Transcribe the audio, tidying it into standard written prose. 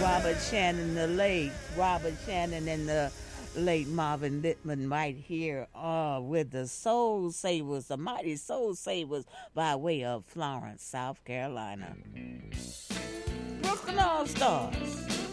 Robert Shannon, the late Robert Shannon, and the late Marvin Littman right here with the Soul Savers, the Mighty Soul Savers by way of Florence, South Carolina. Brooklyn All Stars.